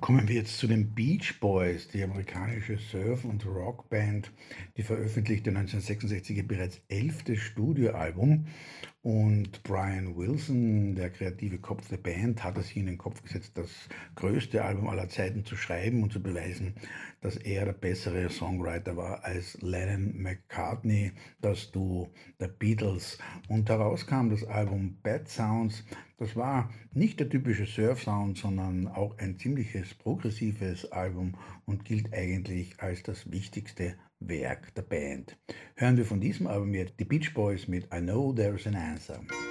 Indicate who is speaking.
Speaker 1: Kommen wir jetzt zu den Beach Boys, die amerikanische Surf- und Rockband. Die veröffentlichte 1966 ihr bereits 11. Studioalbum und Brian Wilson, der kreative Kopf der Band, hat es sich in den Kopf gesetzt, das größte Album aller Zeiten zu schreiben und zu beweisen, dass er der bessere Songwriter war als Lennon-McCartney, das Duo der Beatles. Und heraus kam das Album Bad Sounds. Das war nicht der typische Surf-Sound, sondern auch ein ziemliches progressives Album und gilt eigentlich als das wichtigste Werk der Band. Hören wir von diesem Album jetzt die Beach Boys mit I Know There's an Answer.